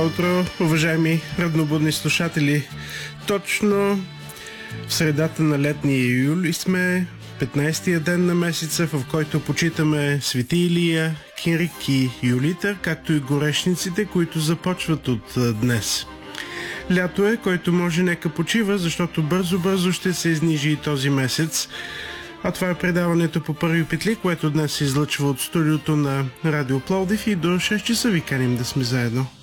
Утро, уважаеми равнобудни слушатели. Точно в средата на летния юли сме, 15-тия ден на месеца, в който почитаме Свети Илия, Кирик и Юлитър, както и горешниците, които започват от днес. Лято е, който може нека почива, защото бързо ще се изнижи и този месец. А това е предаването по Първи петли, което днес се излъчва от студиото на Радио Пловдив и до 6 часа ви каним да сме заедно.